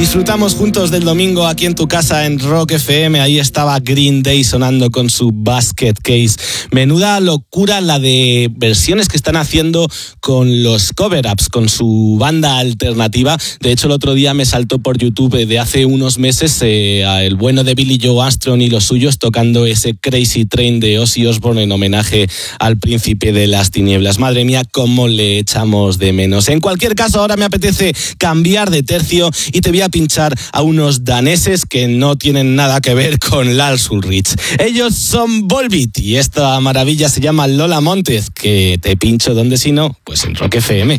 Disfrutamos juntos del domingo aquí en tu casa en Rock FM. Ahí estaba Green Day sonando con su Basket Case. Menuda locura la de versiones que están haciendo con los cover-ups, con su banda alternativa. De hecho, el otro día me saltó por YouTube de hace unos meses el bueno de Billy Joe Armstrong y los suyos tocando ese Crazy Train de Ozzy Osbourne en homenaje al príncipe de las tinieblas. Madre mía, cómo le echamos de menos. En cualquier caso, ahora me apetece cambiar de tercio y te voy a pinchar a unos daneses que no tienen nada que ver con Lars Ulrich. Ellos son Volbeat y esta maravilla se llama Lola Montez, que te pincho donde si no, pues en Rock FM.